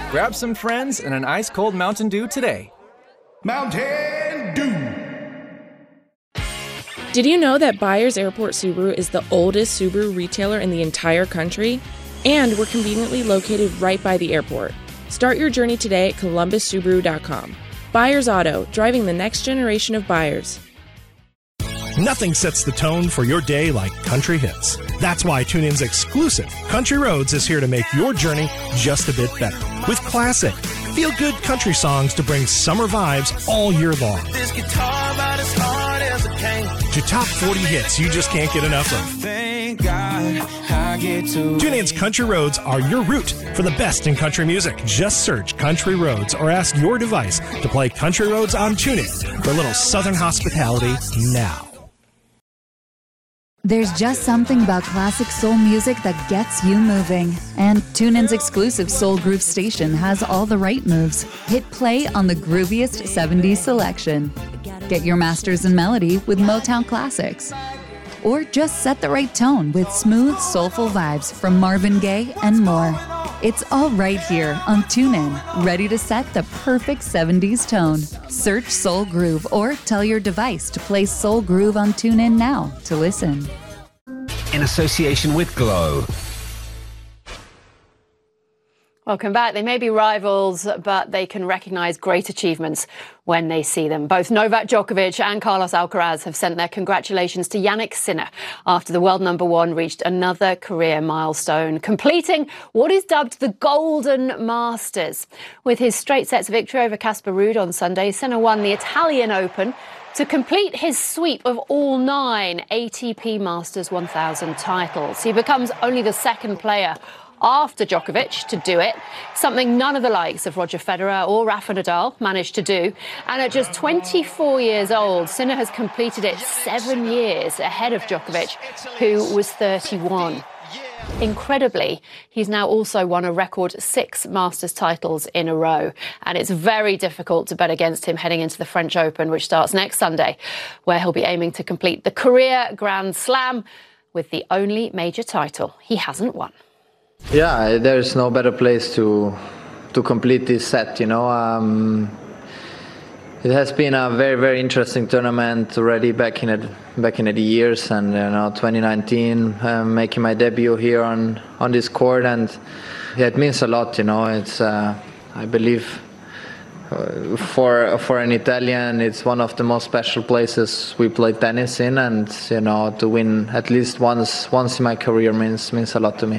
Grab some friends and an ice-cold Mountain Dew today. Mountain Dew. Did you know that Byers Airport Subaru is the oldest Subaru retailer in the entire country? And we're conveniently located right by the airport. Start your journey today at columbussubaru.com. Byers Auto, driving the next generation of buyers. Nothing sets the tone for your day like country hits. That's why TuneIn's exclusive Country Roads is here to make your journey just a bit better. With classic, feel-good country songs to bring summer vibes all year long. This guitar about as hard as a cane. To top 40 hits you just can't get enough of. Thank God I get to. TuneIn's Country Roads are your route for the best in country music. Just search Country Roads or ask your device to play Country Roads on TuneIn for a little southern hospitality now. There's just something about classic soul music that gets you moving. And TuneIn's exclusive Soul Groove station has all the right moves. Hit play on the grooviest 70s selection. Get your masters in melody with Motown classics. Or just set the right tone with smooth, soulful vibes from Marvin Gaye and more. It's all right here on TuneIn, ready to set the perfect 70s tone. Search Soul Groove or tell your device to play Soul Groove on TuneIn now to listen. In association with Glow. Welcome back. They may be rivals, but they can recognise great achievements when they see them. Both Novak Djokovic and Carlos Alcaraz have sent their congratulations to Jannik Sinner after the world number one reached another career milestone, completing what is dubbed the Golden Masters. With his straight sets victory over Casper Ruud on Sunday, Sinner won the Italian Open to complete his sweep of all 9 ATP Masters 1000 titles. He becomes only the second player after Djokovic to do it, something none of the likes of Roger Federer or Rafa Nadal managed to do. And at just 24 years old, Sinner has completed it 7 years ahead of Djokovic, who was 31. Incredibly, he's now also won a record 6 Masters titles in a row. And it's very difficult to bet against him heading into the French Open, which starts next Sunday, where he'll be aiming to complete the career Grand Slam with the only major title he hasn't won. Yeah, there's no better place to complete this set, you know. It has been a very, very interesting tournament already back in the years, and 2019 making my debut here on this court, and yeah, it means a lot, you know. It's I believe for an Italian, it's one of the most special places we play tennis in, and you know, to win at least once in my career means a lot to me.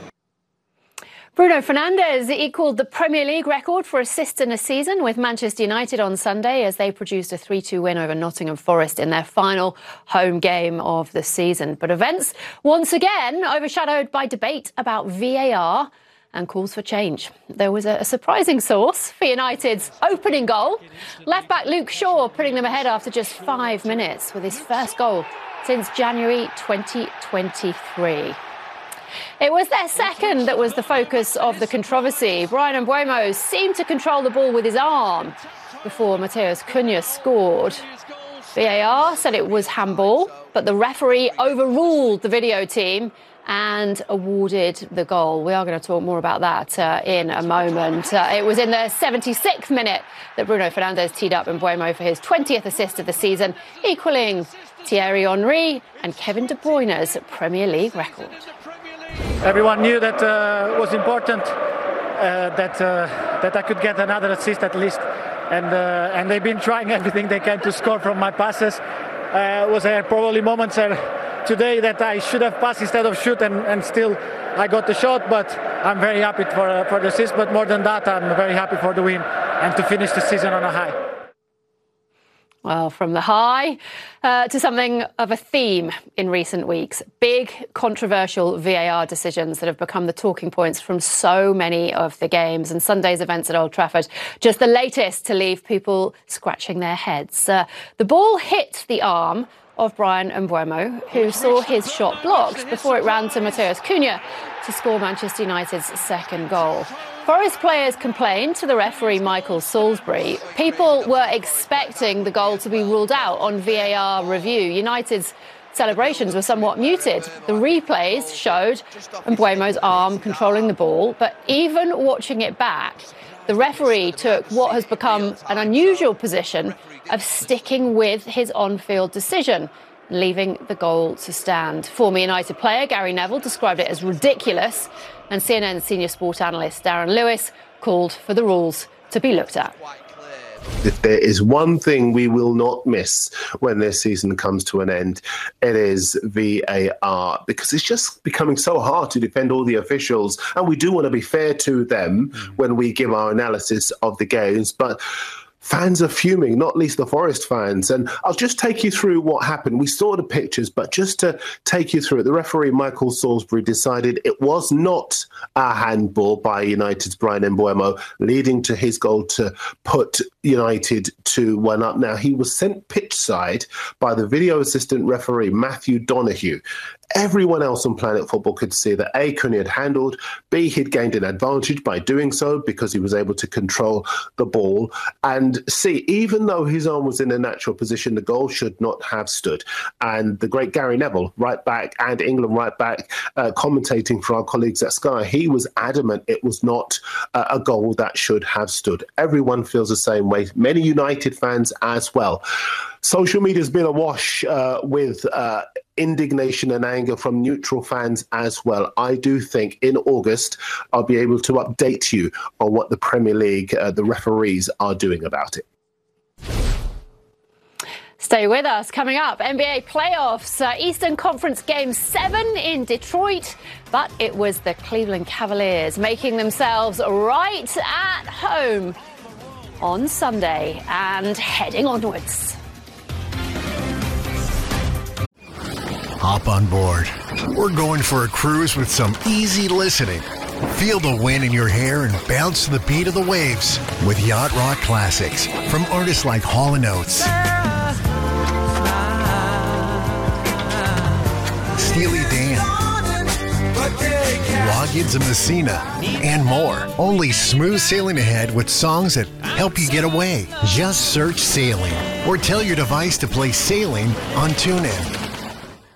Bruno Fernandes equalled the Premier League record for assists in a season with Manchester United on Sunday as they produced a 3-2 win over Nottingham Forest in their final home game of the season. But events, once again, overshadowed by debate about VAR and calls for change. There was a surprising source for United's opening goal. Left-back Luke Shaw putting them ahead after just 5 minutes with his first goal since January 2023. It was their second that was the focus of the controversy. Bryan Mbeumo seemed to control the ball with his arm before Matheus Cunha scored. VAR said it was handball, but the referee overruled the video team and awarded the goal. We are going to talk more about that in a moment. It was in the 76th minute that Bruno Fernandes teed up Mbeumo for his 20th assist of the season, equalling Thierry Henry and Kevin De Bruyne's Premier League record. Everyone knew that it was important that I could get another assist at least, and they've been trying everything they can to score from my passes. Was there probably moments today that I should have passed instead of shoot, and still I got the shot. But I'm very happy for the assist. But more than that, I'm very happy for the win and to finish the season on a high. Well, from the high to something of a theme in recent weeks. Big, controversial VAR decisions that have become the talking points from so many of the games. And Sunday's events at Old Trafford, just the latest to leave people scratching their heads. The ball hit the arm of Bryan Mbeumo, who saw his shot blocked before it ran to Matheus Cunha to score Manchester United's second goal. Forest players complained to the referee Michael Salisbury. People were expecting the goal to be ruled out on VAR review. United's celebrations were somewhat muted. The replays showed Mbeumo's arm controlling the ball, but even watching it back, the referee took what has become an unusual position of sticking with his on-field decision, leaving the goal to stand. Former United player Gary Neville described it as ridiculous, and CNN senior sport analyst Darren Lewis called for the rules to be looked at. If there is one thing we will not miss when this season comes to an end, it is VAR, because it's just becoming so hard to defend all the officials, and we do want to be fair to them when we give our analysis of the games, but fans are fuming, not least the Forest fans. And I'll just take you through what happened. We saw the pictures, but just to take you through it, the referee, Michael Salisbury, decided it was not a handball by United's Bryan Mbeumo, leading to his goal to put United 2-1 up. Now, he was sent pitch side by the video assistant referee, Matthew Donoghue. Everyone else on Planet Football could see that A, Cunha had handled, B, he'd gained an advantage by doing so because he was able to control the ball, and C, even though his arm was in a natural position, the goal should not have stood. And the great Gary Neville, right back, and England right back, commentating for our colleagues at Sky, he was adamant it was not a goal that should have stood. Everyone feels the same way, many United fans as well. Social media has been awash with indignation and anger from neutral fans as well. I do think in August I'll be able to update you on what the Premier League, the referees, are doing about it. Stay with us. Coming up, NBA playoffs, Eastern Conference Game 7 in Detroit, but it was the Cleveland Cavaliers making themselves right at home on Sunday and heading onwards. Hop on board. We're going for a cruise with some easy listening. Feel the wind in your hair and bounce to the beat of the waves with Yacht Rock Classics from artists like Hall & Oates, Steely Dan, Loggins and Messina, and more. Only smooth sailing ahead with songs that help you get away. Just search Sailing or tell your device to play Sailing on TuneIn.